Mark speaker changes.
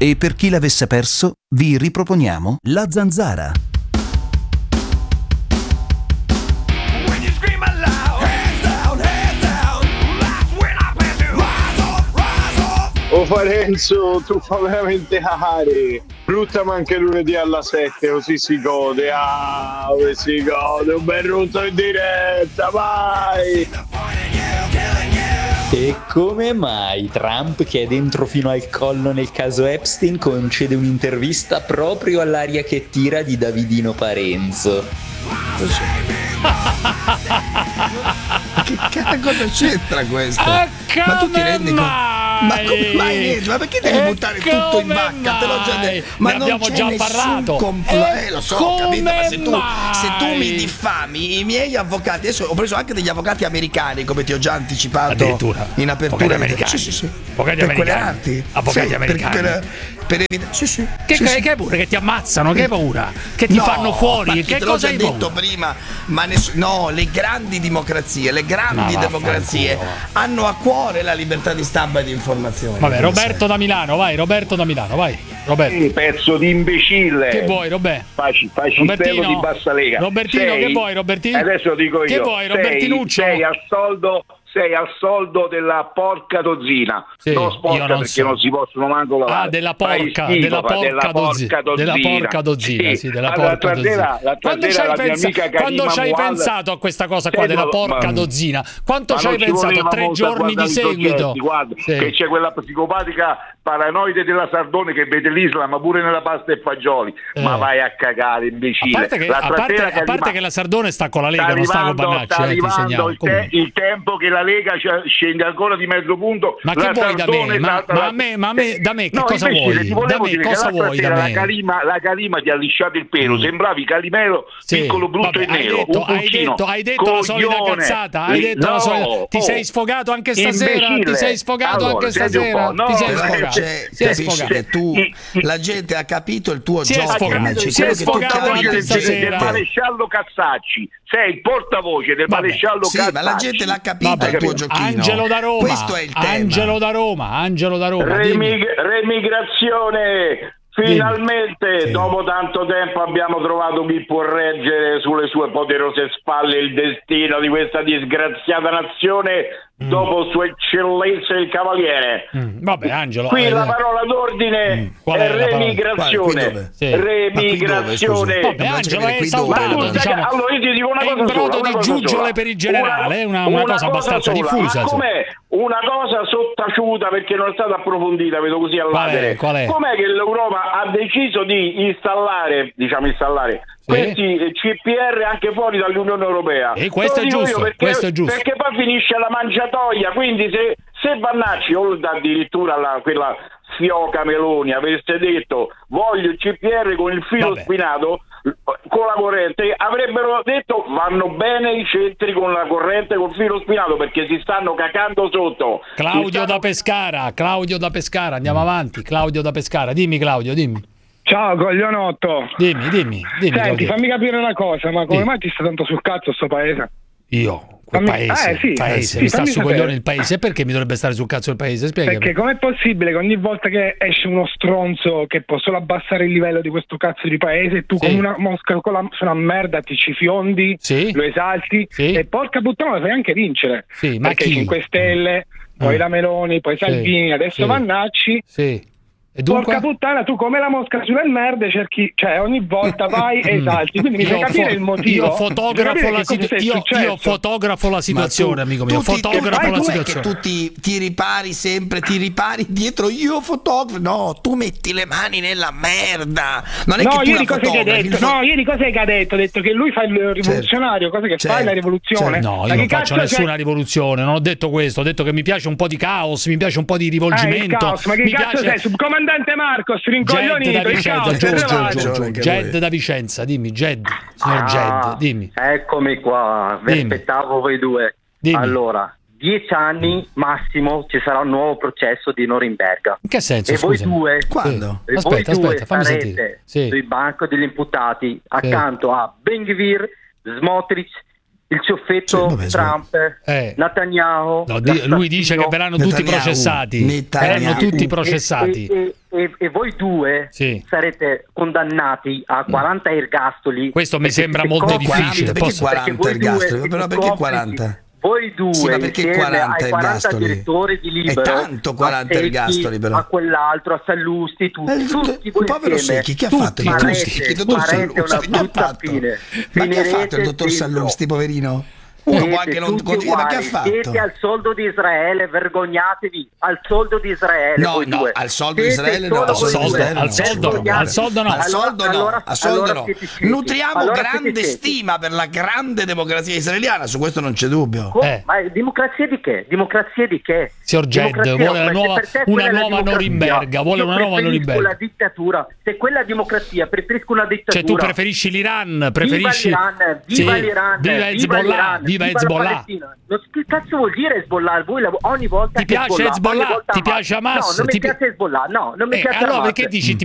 Speaker 1: E per chi l'avesse perso, vi riproponiamo La Zanzara.
Speaker 2: Oh Parenzo, tu fa veramente cagare. Brutta ma anche lunedì alla 7, così si gode. Come si gode, un bel rotto in diretta, vai!
Speaker 3: E come mai Trump, che è dentro fino al collo nel caso Epstein, concede un'intervista proprio all'aria che tira di Davidino Parenzo?
Speaker 4: Che cosa c'entra questo? Ma tu ti rendi conto? Ma come mai? Ma perché devi buttare tutto in vacca? Te l'ho già detto. Ma
Speaker 5: ne
Speaker 4: non
Speaker 5: abbiamo
Speaker 4: c'è
Speaker 5: già
Speaker 4: nessun
Speaker 5: parlato.
Speaker 4: lo so, ho capito, ma se tu
Speaker 5: mai?
Speaker 4: mi diffami, i miei avvocati, adesso ho preso anche degli avvocati americani, come ti ho già anticipato
Speaker 5: addirittura
Speaker 4: in apertura.
Speaker 5: Avvocati americani.
Speaker 4: Sì.
Speaker 5: Avvocati
Speaker 4: per
Speaker 5: americani.
Speaker 4: quelle arti.
Speaker 5: Avvocati
Speaker 4: sì,
Speaker 5: americani.
Speaker 4: Sì.
Speaker 5: Che hai paura? Che ti ammazzano? Che hai paura? Che ti fanno fuori? Che cosa hai
Speaker 4: detto
Speaker 5: paura?
Speaker 4: prima? Ma no, le grandi democrazie, hanno a cuore la libertà di stampa e di informazione.
Speaker 5: Vabbè, Roberto da Milano, vai. Roberto.
Speaker 2: Pezzo di imbecille.
Speaker 5: Che vuoi, Robè?
Speaker 2: Facci il pelo di bassa lega.
Speaker 5: Robertino, che vuoi, Robertino?
Speaker 2: Adesso lo dico io.
Speaker 5: Che vuoi, Robertinuccio?
Speaker 2: Sei al soldo della porca dozzina.
Speaker 5: Sì,
Speaker 2: non sporca perché non si possono manco lavare.
Speaker 5: Della porca dozzina. Quando ci hai pensato a questa cosa qua della porca dozzina? Quanto ci hai pensato? 3 giorni di seguito?
Speaker 2: Guarda, che c'è quella psicopatica paranoide della Sardone che vede l'Islam pure nella pasta e fagioli. Ma vai a cagare, imbecille.
Speaker 5: A parte che la Sardone sta con la Lega, non sta con Bannacci.
Speaker 2: Sta arrivando il tempo che la Lega scende ancora di mezzo punto.
Speaker 5: Ma che vuoi da me? Da me che cosa vuoi? Da me cosa vuoi da me?
Speaker 2: La Calima ti ha lisciato il pelo, sembravi Calimero piccolo, brutto e nero.
Speaker 5: Hai detto la solita cazzata. Ti sei sfogato anche stasera?
Speaker 4: La gente ha capito il tuo
Speaker 5: gioco.
Speaker 4: Si è sfogato
Speaker 2: anche stasera. Il maresciallo Cazzacci, sei il portavoce del maresciallo Cazzacci.
Speaker 4: Sì, ma la gente l'ha capito il tuo giochino.
Speaker 5: Angelo da Roma.
Speaker 4: Questo è il tema.
Speaker 5: Angelo da Roma.
Speaker 2: Remigrazione. Finalmente, dopo tanto tempo, abbiamo trovato chi può reggere sulle sue poderose spalle il destino di questa disgraziata nazione. Dopo Sua Eccellenza il Cavaliere.
Speaker 5: Vabbè, Angelo.
Speaker 2: Qui la parola d'ordine è remigrazione. Remigrazione.
Speaker 5: Vabbè, Angelo è esaltato.
Speaker 2: Allora io ti dico una cosa sola.
Speaker 5: È un brodo di giuggiole per il generale, è una cosa abbastanza diffusa.
Speaker 2: Com'è una cosa sottaciuta perché non è stata approfondita, vedo così all'adere.
Speaker 5: Qual è?
Speaker 2: Com'è che l'Europa ha deciso di installare questi CPR anche fuori dall'Unione Europea?
Speaker 5: E questo è giusto,
Speaker 2: perché poi finisce la mangiatoia, quindi se Vannacci o addirittura quella fioca Meloni avesse detto voglio il CPR con il filo spinato con la corrente, avrebbero detto vanno bene i centri con la corrente col filo spinato perché si stanno cacando sotto.
Speaker 5: Claudio da Pescara, andiamo avanti. Claudio da Pescara, dimmi Claudio, dimmi.
Speaker 6: Ciao coglionotto.
Speaker 5: Dimmi.
Speaker 6: Senti,
Speaker 5: Claudio.
Speaker 6: fammi capire una cosa, ma come mai ti sta tanto sul cazzo sto paese?
Speaker 5: Io? Quel paese, mi sta su coglione il paese. Perché mi dovrebbe stare sul cazzo il paese? Spiegami.
Speaker 6: Perché com'è possibile che ogni volta che esce uno stronzo che può solo abbassare il livello di questo cazzo di paese, tu come una mosca su una merda ti ci fiondi, lo esalti e porca puttana lo fai anche vincere.
Speaker 5: Ma
Speaker 6: perché
Speaker 5: chi?
Speaker 6: 5 Stelle, poi la Meloni, poi Salvini, adesso Vannacci.
Speaker 5: E dunque?
Speaker 6: Porca puttana, tu come la mosca sulle merde cerchi, cioè ogni volta vai e esalti, quindi mi fai capire il motivo.
Speaker 5: Io fotografo la situazione, amico mio. Fotografo la situazione.
Speaker 4: Tu ti ripari sempre, dietro io fotografo. No, tu metti le mani nella merda. Non è che tu
Speaker 6: ieri cosa che ha detto? Ha detto che lui fa il rivoluzionario, cosa che fai la rivoluzione.
Speaker 5: No, io non faccio nessuna rivoluzione, non ho detto questo, ho detto che mi piace un po' di caos, mi piace un po' di rivolgimento.
Speaker 6: Caos, ma che cazzo sei? Subcomandante Marcos, rincoglionito,
Speaker 5: Jed da Vicenza, dimmi, Jed, signor Jed, dimmi.
Speaker 7: Eccomi qua, vi aspettavo voi due.
Speaker 5: Dimmi.
Speaker 7: Allora, 10 anni massimo ci sarà un nuovo processo di Norimberga.
Speaker 5: In che senso?
Speaker 7: E voi due,
Speaker 4: quando?
Speaker 5: Aspetta, fammi sentire.
Speaker 7: Sui banco degli imputati accanto a Ben-Gvir, Smotrich il ciuffetto Trump, Netanyahu.
Speaker 5: No, lui dice che verranno tutti processati. Verranno tutti processati.
Speaker 7: E voi due sarete condannati a 40 ergastoli.
Speaker 5: Questo mi sembra molto difficile.
Speaker 4: Perché 40 ergastoli? Però perché 40?
Speaker 7: Voi due,
Speaker 4: perché 40
Speaker 7: ai 40 direttori di Libero,
Speaker 4: è tanto 40 ergastoli, però.
Speaker 7: A quell'altro, a Sallusti, tutti voi
Speaker 4: povero
Speaker 7: insieme.
Speaker 4: Secchi, che ha fatto il dottor Sallusti?
Speaker 7: Una brutta fine.
Speaker 4: Ma che ha fatto il dottor Sallusti, poverino? Uno può anche non condividere, ma che ha fatto?
Speaker 7: Siete al soldo di Israele, vergognatevi al soldo di Israele.
Speaker 4: No, al soldo di Israele no. Al soldo no. Nutriamo grande stima per la grande democrazia israeliana, su questo non c'è dubbio.
Speaker 7: Ma democrazia di che? Democrazia di che?
Speaker 5: Signor Jed vuole una nuova Norimberga,
Speaker 7: la dittatura. Se quella democrazia, preferisco una dittatura.
Speaker 5: Cioè tu preferisci l'Iran, preferisci
Speaker 7: viva l'Iran,
Speaker 5: viva Hezbollah. Viva Hezbollah.
Speaker 7: Che cazzo vuol dire Hezbollah? Voi ogni volta
Speaker 5: ti piace Hezbollah? Ti piace Hamas?
Speaker 7: No, non mi piace Hezbollah. No, non mi piace
Speaker 5: allora
Speaker 7: Hamas.
Speaker 5: perché dici